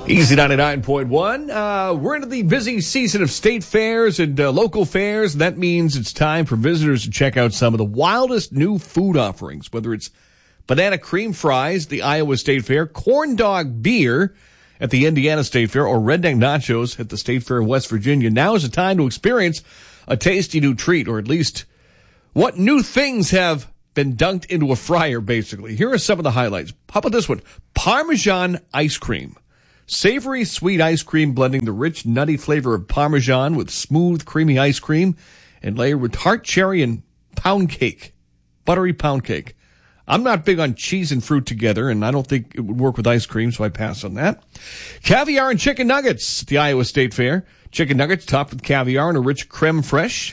Easy 99.1. We're into the busy season of state fairs and local fairs. That means it's time for visitors to check out some of the wildest new food offerings, whether it's banana cream fries at the Iowa State Fair, corn dog beer at the Indiana State Fair, or redneck nachos at the State Fair of West Virginia. Now is the time to experience a tasty new treat, or at least what new things have been dunked into a fryer, basically. Here are some of the highlights. How about this one? Parmesan ice cream. Savory, sweet ice cream blending the rich, nutty flavor of Parmesan with smooth, creamy ice cream and layered with tart cherry and pound cake. Buttery pound cake. I'm not big on cheese and fruit together, and I don't think it would work with ice cream, so I pass on that. Caviar and chicken nuggets at the Iowa State Fair. Chicken nuggets topped with caviar and a rich creme fraiche.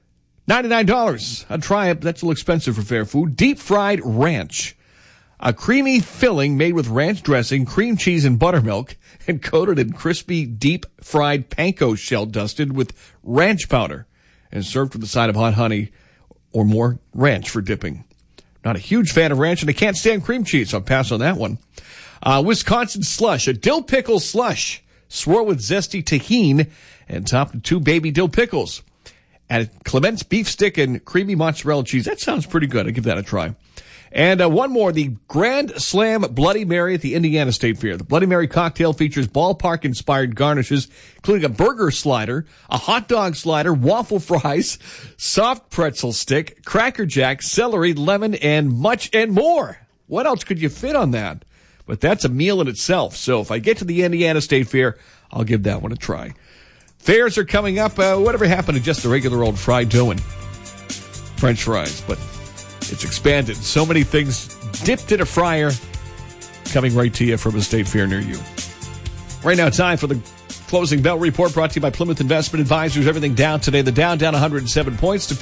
$99. I'd try it, but that's a little expensive for fair food. Deep fried ranch. A creamy filling made with ranch dressing, cream cheese, and buttermilk, and coated in crispy, deep-fried panko shell dusted with ranch powder, and served with a side of hot honey or more ranch for dipping. Not a huge fan of ranch, and I can't stand cream cheese, so I'll pass on that one. Wisconsin slush, a dill pickle slush, swirled with zesty tahini, and topped with 2 baby dill pickles. Added Clement's beef stick and creamy mozzarella cheese. That sounds pretty good. I'll give that a try. And one more, the Grand Slam Bloody Mary at the Indiana State Fair. The Bloody Mary cocktail features ballpark-inspired garnishes, including a burger slider, a hot dog slider, waffle fries, soft pretzel stick, Cracker Jack, celery, lemon, and much and more. What else could you fit on that? But that's a meal in itself. So if I get to the Indiana State Fair, I'll give that one a try. Fairs are coming up. Whatever happened to just the regular old fried dough and French fries? But it's expanded. So many things dipped in a fryer coming right to you from a state fair near you. Right now, time for the closing bell report brought to you by Plymouth Investment Advisors. Everything down today. The Dow down 107 points to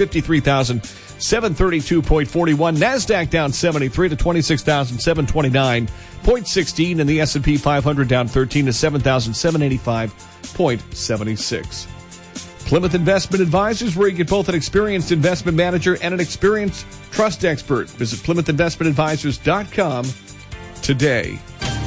53,732.41. NASDAQ down 73 to 26,729.16. And the S&P 500 down 13 to 7,785.76. Plymouth Investment Advisors, where you get both an experienced investment manager and an experienced trust expert. Visit PlymouthInvestmentAdvisors.com today.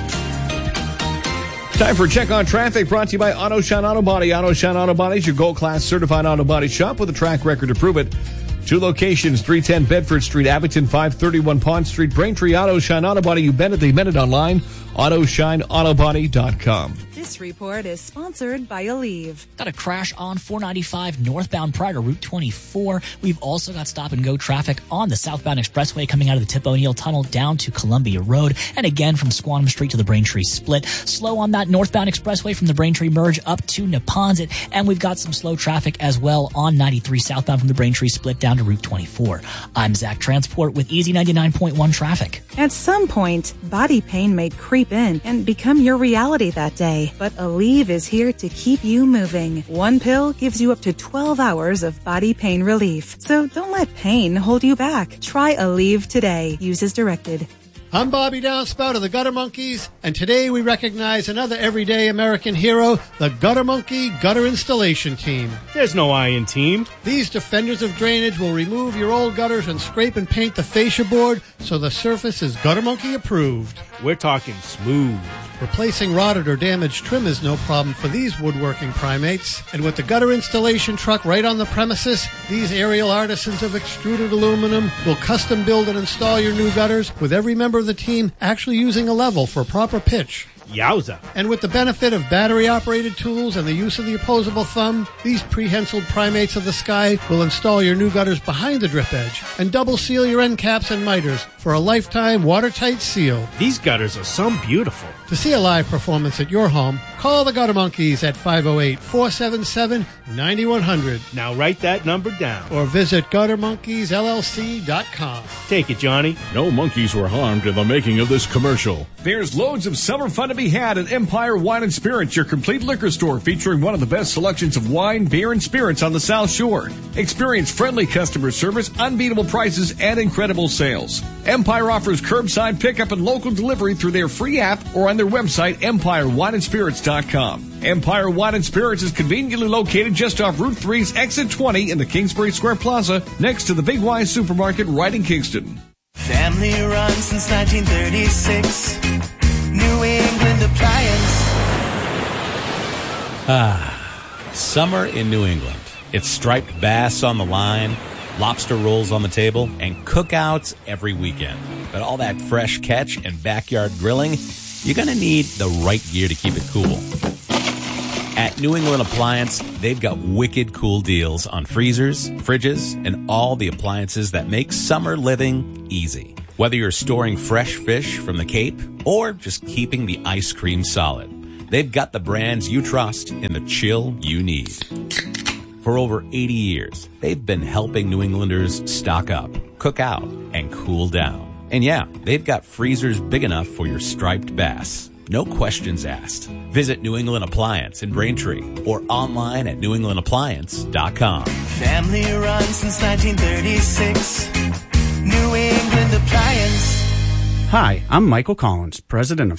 Time for a check on traffic, brought to you by AutoShine Auto Body. AutoShine Auto Body is your gold class certified auto body shop with a track record to prove it. 2 locations, 310 Bedford Street, Abington, 531 Pond Street, Braintree. AutoShine Auto Body. You bet it, they meant it online. AutoShineAutoBody.com. This report is sponsored by Aleve. Got a crash on 495 northbound prior to Route 24. We've also got stop-and-go traffic on the southbound expressway coming out of the Tip O'Neill Tunnel down to Columbia Road, and again from Squantum Street to the Braintree Split. Slow on that northbound expressway from the Braintree Merge up to Neponsit, and we've got some slow traffic as well on 93 southbound from the Braintree Split down to Route 24. I'm Zach Transport with Easy 99.1 traffic. At some point, body pain may creep in and become your reality that day. But Aleve is here to keep you moving. One pill gives you up to 12 hours of body pain relief. So don't let pain hold you back. Try Aleve today. Use as directed. I'm Bobby Downspout of the Gutter Monkeys, and today we recognize another everyday American hero, the Gutter Monkey Gutter Installation Team. There's no I in team. These defenders of drainage will remove your old gutters and scrape and paint the fascia board so the surface is Gutter Monkey approved. We're talking smooth. Replacing rotted or damaged trim is no problem for these woodworking primates. And with the gutter installation truck right on the premises, these aerial artisans of extruded aluminum will custom build and install your new gutters, with every member of the team actually using a level for proper pitch. Yowza. And with the benefit of battery-operated tools and the use of the opposable thumb, these prehensiled primates of the sky will install your new gutters behind the drip edge and double seal your end caps and miters for a lifetime watertight seal. These gutters are so beautiful. To see a live performance at your home, call the Gutter Monkeys at 508-477-9100. Now write that number down. Or visit GutterMonkeysLLC.com. Take it, Johnny. No monkeys were harmed in the making of this commercial. There's loads of summer fun to be had at Empire Wine and Spirits, your complete liquor store featuring one of the best selections of wine, beer, and spirits on the South Shore. Experience friendly customer service, unbeatable prices, and incredible sales. Empire offers curbside pickup and local delivery through their free app or on their website, EmpireWineandSpirits.com. Empire Wine and Spirits is conveniently located just off Route 3's Exit 20 in the Kingsbury Square Plaza, next to the Big Y Supermarket right in Kingston. Family run since 1936. New England Appliance. Summer in New England. It's striped bass on the line, lobster rolls on the table, and cookouts every weekend. But all that fresh catch and backyard grilling, you're going to need the right gear to keep it cool. At New England Appliance, they've got wicked cool deals on freezers, fridges, and all the appliances that make summer living easy. Whether you're storing fresh fish from the Cape or just keeping the ice cream solid, they've got the brands you trust in the chill you need. For over 80 years, they've been helping New Englanders stock up, cook out, and cool down. And yeah, they've got freezers big enough for your striped bass. No questions asked. Visit New England Appliance in Braintree or online at newenglandappliance.com. Family run since 1936. New England Appliance. Hi, I'm Michael Collins, president of